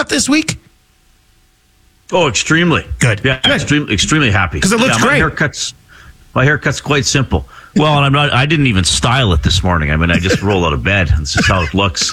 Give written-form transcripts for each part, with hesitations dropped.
haircut this week? Oh, extremely. Good. Yeah, extremely happy. Because it looks great. My haircut's quite simple. Well, and I didn't even style it this morning. I mean, I just rolled out of bed. This is how it looks.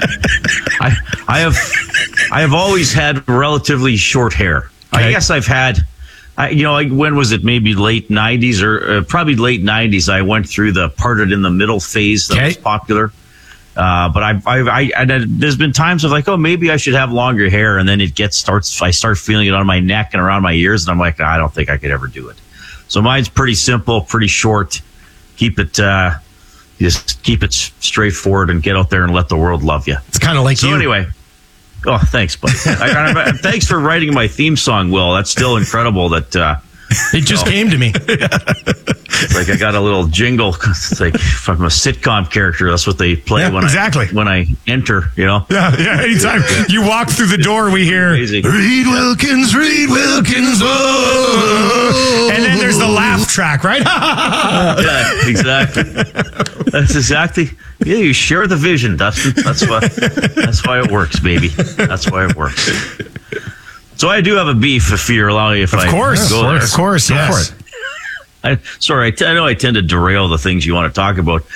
I have always had relatively short hair. Okay. I guess I've had, when was it? Maybe late 90s or probably late 90s. I went through the parted in the middle phase that was popular. But there's been times of like, oh, maybe I should have longer hair. And then I start feeling it on my neck and around my ears. And I'm like, I don't think I could ever do it. So mine's pretty simple, pretty short. Keep it straightforward and get out there and let the world love you. It's kind of like you. So anyway, thanks, buddy. Thanks for writing my theme song, Will. That's still incredible that it just came to me. It's like I got a little jingle. It's like from a sitcom character. That's what they play when I enter, Yeah, anytime you walk through the door, we hear Reed Wilkins, oh. And then there's the laugh track, right? Yeah, exactly. That's exactly. Yeah, you share the vision, Dustin. That's why it works, baby. That's why it works. So I do have a beef, if you're allowing me. Of course, yes. I know I tend to derail the things you want to talk about.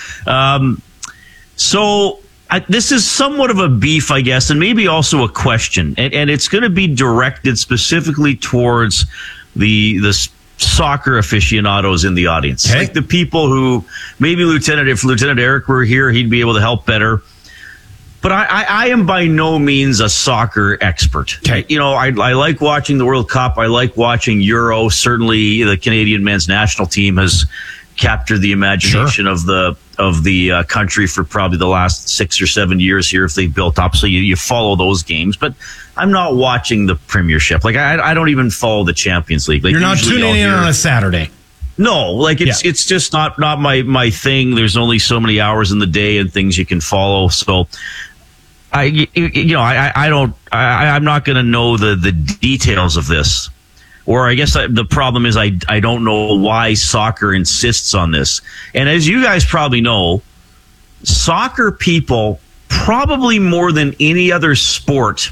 This is somewhat of a beef, I guess, and maybe also a question. And it's going to be directed specifically towards the soccer aficionados in the audience. Okay. Like the people who, maybe if Lieutenant Eric were here, he'd be able to help better. But I am by no means a soccer expert. Okay. I like watching the World Cup. I like watching Euro. Certainly, the Canadian men's national team has captured the imagination of the country for probably the last 6 or 7 years here if they've built up. So you follow those games. But I'm not watching the Premiership. Like, I don't even follow the Champions League. Like, you're not tuning in on a Saturday. No, like it's just not my thing. There's only so many hours in the day and things you can follow. So I'm not going to know the details of this. Or I guess the problem is I don't know why soccer insists on this. And as you guys probably know, soccer people, probably more than any other sport,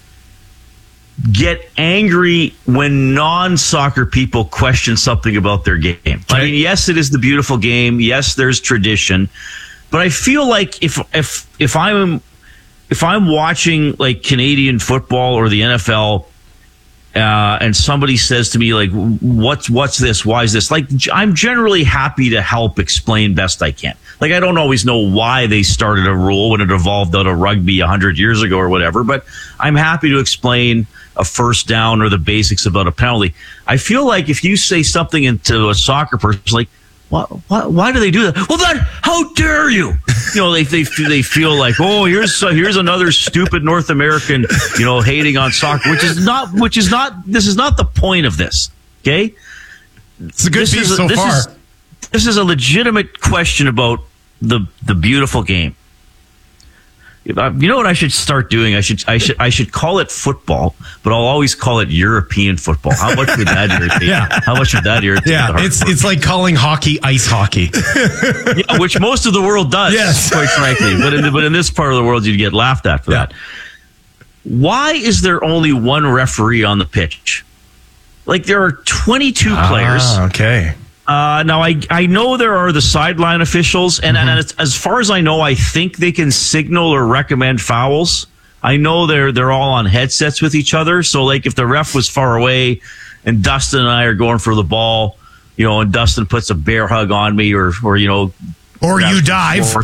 get angry when non-soccer people question something about their game. Okay. I mean, yes, it is the beautiful game. Yes, there's tradition. But I feel like if I'm watching like Canadian football or the NFL, and somebody says to me like, "What's this? Why is this?" Like, I'm generally happy to help explain best I can. Like, I don't always know why they started a rule when it evolved out of rugby 100 years ago or whatever, but I'm happy to explain a first down or the basics about a penalty. I feel like if you say something into a soccer person, like, why do they do that? Well, then, how dare you? They feel like, oh, here's another stupid North American, hating on soccer, which is not. This is not the point of this. Okay, it's a good piece so far. This is a legitimate question about the beautiful game. You know what I should start doing? I should call it football, but I'll always call it European football. How much would that irritate? Yeah. How much would that irritate? Yeah, it's like calling hockey ice hockey, yeah, which most of the world does. Yes, quite frankly. But in this part of the world, you'd get laughed at for that. Why is there only one referee on the pitch? Like, there are 22 players. Okay. Now, I know there are the sideline officials, and as far as I know, I think they can signal or recommend fouls. I know they're all on headsets with each other. So, like, if the ref was far away and Dustin and I are going for the ball, and Dustin puts a bear hug on me or you dive.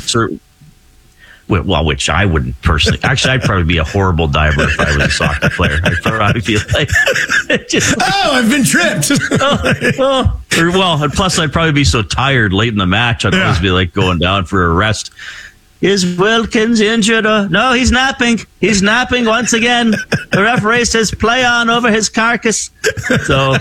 Well, which I wouldn't personally. Actually, I'd probably be a horrible diver if I was a soccer player. I'd probably be like, I've been tripped. And plus, I'd probably be so tired late in the match. I'd always be like going down for a rest. Is Wilkins injured? No, he's napping. He's napping once again. The referee says play on over his carcass. So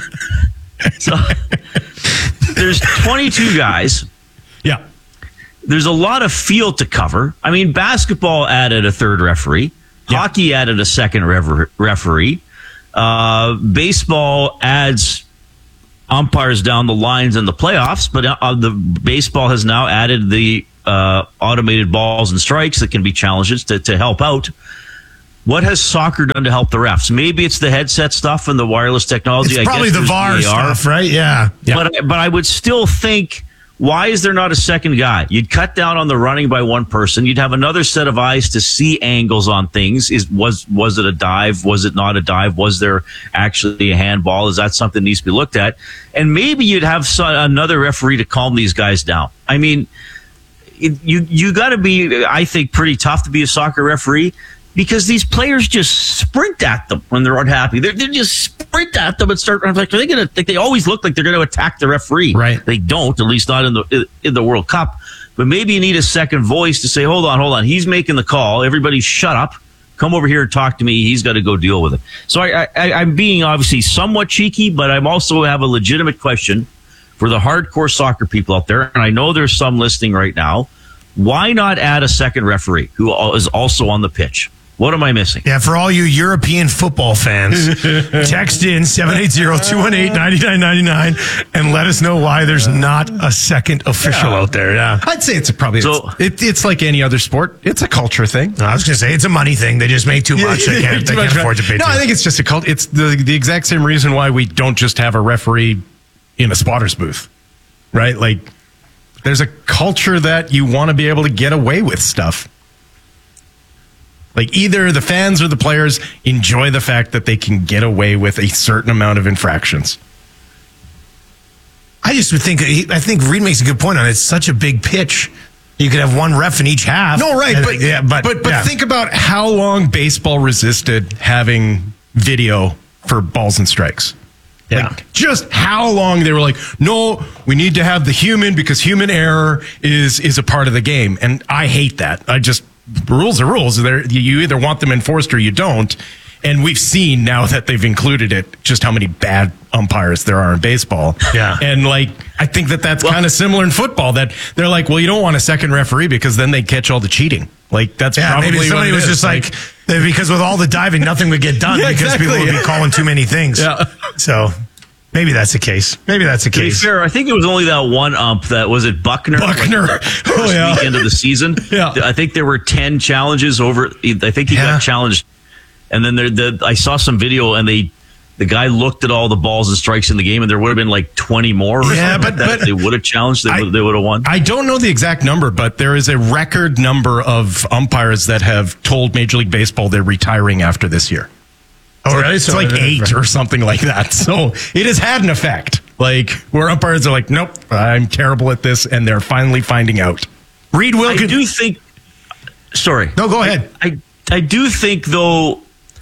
there's 22 guys. Yeah. There's a lot of field to cover. I mean, basketball added a third referee. Yeah. Hockey added a second referee. Baseball adds umpires down the lines in the playoffs, but the baseball has now added the automated balls and strikes that can be challenges to help out. What has soccer done to help the refs? Maybe it's the headset stuff and the wireless technology. It's probably the VAR stuff, right? Yeah. But I would still think, why is there not a second guy? You'd cut down on the running by one person. You'd have another set of eyes to see angles on things. Was it a dive? Was it not a dive? Was there actually a handball? Is that something that needs to be looked at? And maybe you'd have another referee to calm these guys down. I mean, you got to be, I think, pretty tough to be a soccer referee, because these players just sprint at them when they're unhappy. They just sprint at them and start. I'm like, they always look like they're going to attack the referee. Right. They don't, at least not in the World Cup. But maybe you need a second voice to say, hold on. He's making the call. Everybody shut up. Come over here and talk to me. He's got to go deal with it. So I'm being obviously somewhat cheeky, but I also have a legitimate question for the hardcore soccer people out there. And I know there's some listening right now. Why not add a second referee who is also on the pitch? What am I missing? Yeah, for all you European football fans, text in 780-218-9999 and let us know why there's not a second official out there. Yeah, I'd say it's it's like any other sport. It's a culture thing. I was going to say it's a money thing. They just make too much. They can't afford to pay. No, I think it's just a cult. It's the exact same reason why we don't just have a referee in a spotter's booth, right? Like, there's a culture that you want to be able to get away with stuff. Like, either the fans or the players enjoy the fact that they can get away with a certain amount of infractions. I think Reed makes a good point on it. It's such a big pitch. You could have one ref in each half. No, right. But think about how long baseball resisted having video for balls and strikes. Yeah. Like, just how long they were like, no, we need to have the human because human error is a part of the game. And I hate that. Rules are rules. You either want them enforced or you don't. And we've seen now that they've included it, just how many bad umpires there are in baseball. Yeah. And I think that's kind of similar in football, that they're like, well, you don't want a second referee because then they catch all the cheating. That's probably maybe somebody what was just like, because with all the diving, nothing would get done because people would be calling too many things. Yeah. So maybe that's the case. To be fair, I think it was only that one ump that was it Buckner. Weekend of the season. Yeah. I think there were 10 challenges over. I think he got challenged, and then I saw some video, and the guy looked at all the balls and strikes in the game, and there would have been like 20 more. But they would have challenged. They would have won. I don't know the exact number, but there is a record number of umpires that have told Major League Baseball they're retiring after this year. Oh, really? It's like 8 or something like that. So it has had an effect. Where umpires are like, nope, I'm terrible at this, and they're finally finding out. Reed Wilkins. I do think. Sorry. No, go ahead. I do think, though,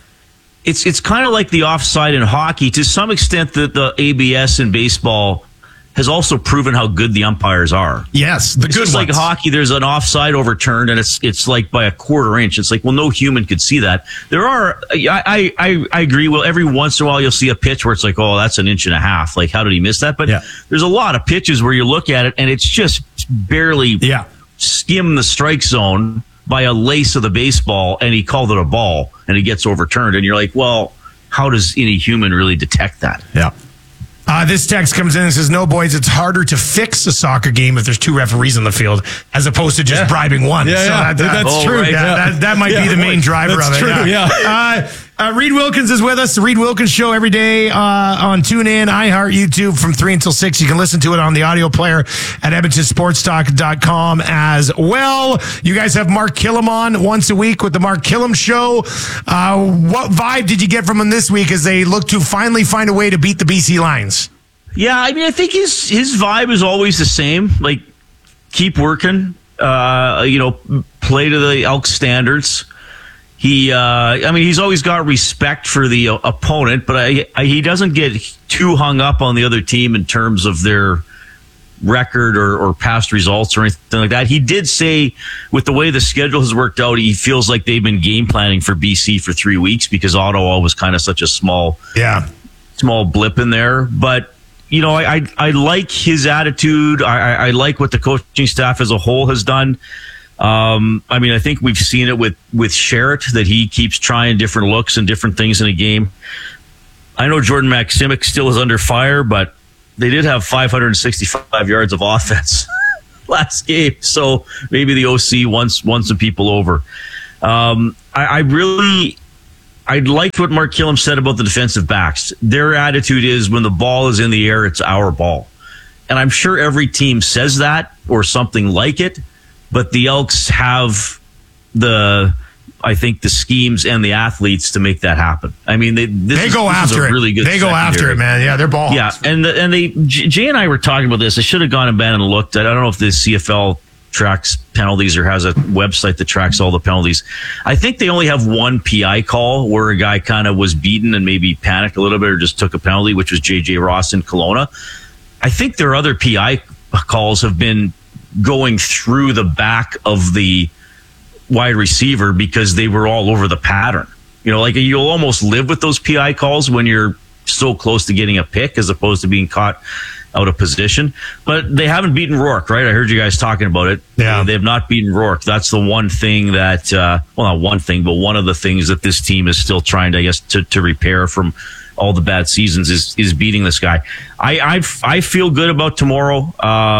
it's kind of like the offside in hockey. To some extent, the ABS in baseball has also proven how good the umpires are. Yes, the good ones. Just like hockey, there's an offside overturned, and it's like by a quarter inch. It's like, well, no human could see that. There are, I agree. Well, every once in a while you'll see a pitch where it's like, oh, that's an inch and a half. Like, how did he miss that? But there's a lot of pitches where you look at it and it's just barely skim the strike zone by a lace of the baseball, and he called it a ball, and it gets overturned, and you're like, well, how does any human really detect that? Yeah. This text comes in and says, no, boys, it's harder to fix a soccer game if there's 2 referees on the field as opposed to just bribing one. Yeah, that's true. Right. That might be the main driver of it. True, yeah. Reed Wilkins is with us. The Reed Wilkins Show every day on TuneIn, iHeart, YouTube from 3 until 6. You can listen to it on the audio player at EdmontonSportsTalk.com as well. You guys have Mark Killam on once a week with the Mark Killam Show. What vibe did you get from him this week as they look to finally find a way to beat the BC Lions? Yeah, I mean, I think his vibe is always the same. Like, keep working, play to the Elk standards. He's always got respect for the opponent, but he doesn't get too hung up on the other team in terms of their record or past results or anything like that. He did say, with the way the schedule has worked out, he feels like they've been game planning for BC for 3 weeks because Ottawa was kind of such a small blip in there. But I like his attitude. I like what the coaching staff as a whole has done. I think we've seen it with Sherritt, that he keeps trying different looks and different things in a game. I know Jordan Maksimic still is under fire, but they did have 565 yards of offense last game. So maybe the OC won some people over. I really I liked what Mark Killam said about the defensive backs. Their attitude is when the ball is in the air, it's our ball. And I'm sure every team says that or something like it, but the Elks have I think the schemes and the athletes to make that happen. I mean, they go after it. Really good. They go after it, man. Yeah, they're ball. Yeah, and Jay and I were talking about this. I should have gone and been and looked. I don't know if the CFL tracks penalties or has a website that tracks all the penalties. I think they only have one PI call where a guy kind of was beaten and maybe panicked a little bit or just took a penalty, which was JJ Ross in Kelowna. I think their other PI calls have been going through the back of the wide receiver because they were all over the pattern. You know, like you'll almost live with those PI calls when you're so close to getting a pick as opposed to being caught out of position. But they haven't beaten Rourke, right? I heard you guys talking about it. Yeah. They have not beaten Rourke. That's the one thing that, well, not one thing, but one of the things that this team is still trying to, I guess, to repair from all the bad seasons is beating this guy. I feel good about tomorrow.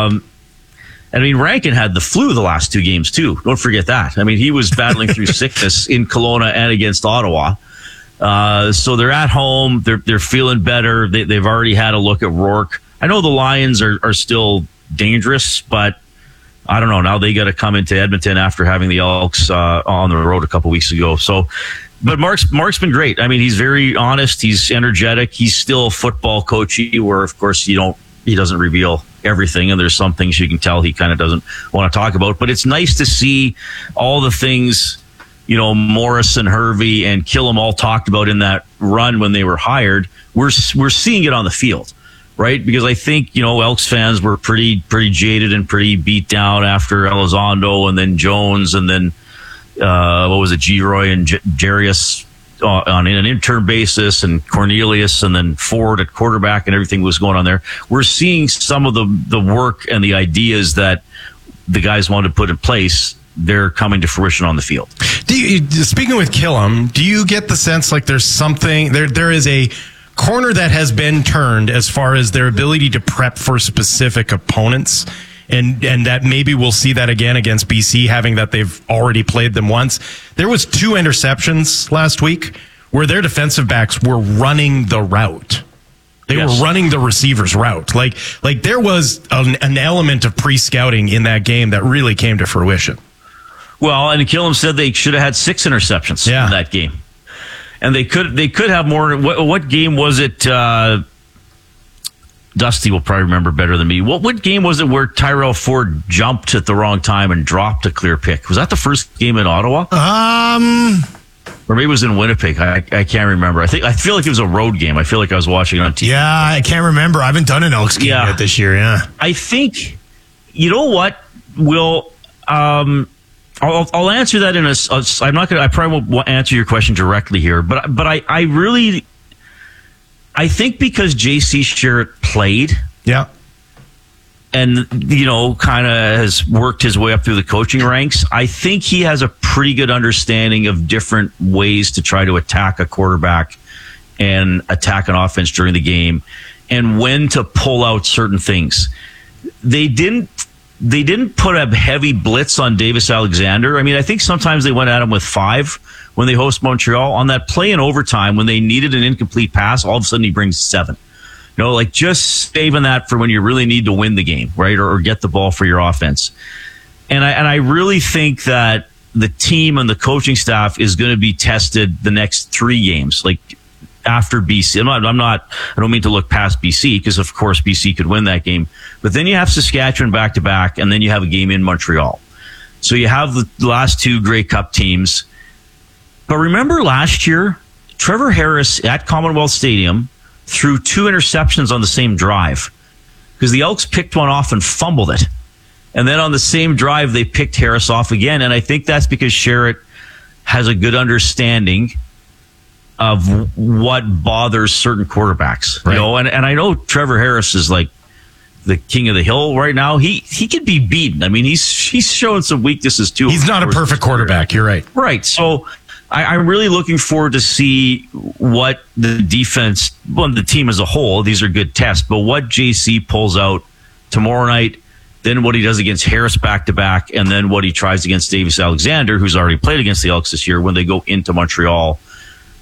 I mean, Rankin had the flu the last two games, too. Don't forget that. I mean, he was battling through sickness in Kelowna and against Ottawa. So they're at home. They're feeling better. They've already had a look at Rourke. I know the Lions are still dangerous, but I don't know. Now they got to come into Edmonton after having the Elks on the road a couple weeks ago. So, but Mark's been great. I mean, he's very honest. He's energetic. He's still football coachy, where, of course, he doesn't reveal everything, and there's some things you can tell he kind of doesn't want to talk about. But it's nice to see all the things, you know, Morris and Hervey and Killam all talked about in that run when they were hired. We're seeing it on the field, right? Because I think, you know, Elks fans were pretty jaded and pretty beat down after Elizondo and then Jones and then what was it, Giroy and Jarius on an intern basis, and Cornelius, and then Ford at quarterback, and everything was going on there. We're seeing some of the work and the ideas that the guys wanted to put in place. They're coming to fruition on the field. Speaking with Killam, do you get the sense like there's something there is a corner that has been turned as far as their ability to prep for specific opponents? And that maybe we'll see that again against BC, having that they've already played them once. There was 2 interceptions last week where their defensive backs were running the route. They were running the receiver's route. Like there was an element of pre-scouting in that game that really came to fruition. Well, and Killam said they should have had 6 interceptions in that game. And they could have more. What game was it? Dusty will probably remember better than me. What game was it where Tyrell Ford jumped at the wrong time and dropped a clear pick? Was that the first game in Ottawa? Or maybe it was in Winnipeg. I can't remember. I feel like it was a road game. I feel like I was watching it on TV. Yeah, I can't remember. I haven't done an Elks game yet this year. Yeah, I think, you know what, Will. I'll answer that in I'm not gonna. I probably won't answer your question directly here, but I really. I think because J.C. Sherritt played, and, you know, kind of has worked his way up through the coaching ranks, I think he has a pretty good understanding of different ways to try to attack a quarterback and attack an offense during the game, and when to pull out certain things. They didn't put a heavy blitz on Davis Alexander. I mean, I think sometimes they went at him with 5 when they host Montreal. On that play in overtime, when they needed an incomplete pass, all of a sudden he brings 7. You know, like just saving that for when you really need to win the game, right? Or get the ball for your offense. And I really think that the team and the coaching staff is going to be tested the next 3 games, like after BC. I don't mean to look past BC, because of course BC could win that game. But then you have Saskatchewan back to back, and then you have a game in Montreal. So you have the last 2 Grey Cup teams. But remember last year, Trevor Harris at Commonwealth Stadium threw 2 interceptions on the same drive because the Elks picked one off and fumbled it. And then on the same drive, they picked Harris off again. And I think that's because Sherritt has a good understanding of what bothers certain quarterbacks. Right. You know, and I know Trevor Harris is like the king of the hill right now. He could be beaten. I mean, he's showing some weaknesses too. He's not a perfect quarterback. You're right. Right. So I'm really looking forward to see what the defense, well, the team as a whole, these are good tests, but what JC pulls out tomorrow night, then what he does against Harris back-to-back, and then what he tries against Davis Alexander, who's already played against the Elks this year when they go into Montreal.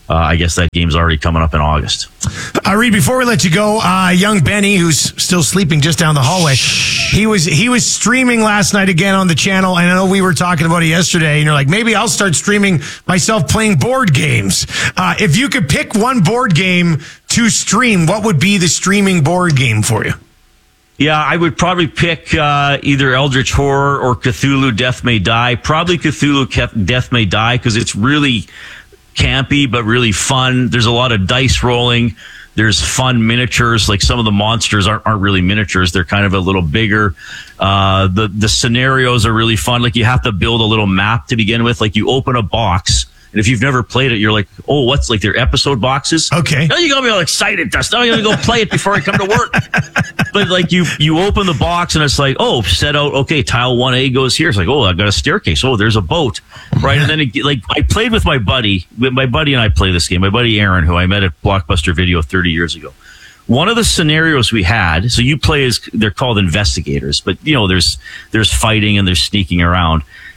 I guess that game's already coming up in August. Reed, before we let you go, young Benny, who's still sleeping just down the hallway, he was streaming last night again on the channel, and I know we were talking about it yesterday, and you're like, maybe I'll start streaming myself playing board games. If you could pick one board game to stream, what would be the streaming board game for you? Yeah, I would probably pick either Eldritch Horror or Cthulhu Death May Die. Probably Cthulhu Death May Die because it's really campy but really fun. There's a lot of dice rolling. There's fun miniatures. Like some of the monsters aren't really miniatures. They're kind of a little bigger. The scenarios are really fun. Like you have to build a little map to begin with. Like you open a box, and if you've never played it, you're like, oh, what's like their episode boxes? Okay. Now you got me all excited, Dustin. Now you got to go play it before I come to work. But like you open the box and it's like, oh, set out, okay, tile 1A goes here. It's like, oh, I got a staircase. Oh, there's a boat. Right. And then I played with my buddy. My buddy and I play this game. My buddy Aaron, who I met at Blockbuster Video 30 years ago. One of the scenarios we had, so you play as, they're called investigators, but you know, there's fighting and there's sneaking around.